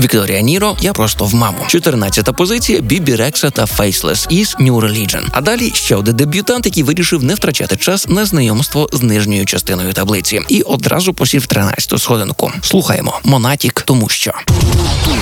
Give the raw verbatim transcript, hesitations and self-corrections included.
Вікторія Ніро «Я просто в маму». чотирнадцята позиція Бібі Рекса та Faceless із New Religion. А далі ще один дебютант, який вирішив не втрачати час на знайомство з нижньою частиною таблиці. І одразу посів тринадцяту сходинку. Слухаємо Монатік, тому що...